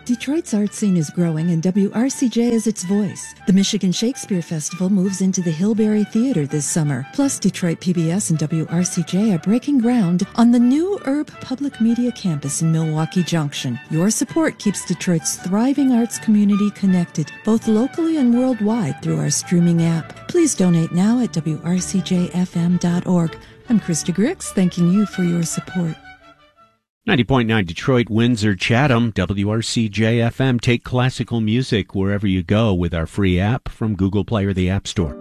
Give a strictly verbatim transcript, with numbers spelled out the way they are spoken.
Detroit's art scene is growing and W R C J is its voice. The Michigan Shakespeare Festival moves into the Hillberry Theater this summer. Plus, Detroit P B S and W R C J are breaking ground on the new Herb Public Media campus in Milwaukee Junction. Your support keeps Detroit's thriving arts community connected, both locally and worldwide through our streaming app. Please donate now at W R C J F M dot org. I'm Krista Grix, thanking you for your support. ninety point nine Detroit, Windsor, Chatham, W R C J F M. Take classical music wherever you go with our free app from Google Play or the App Store.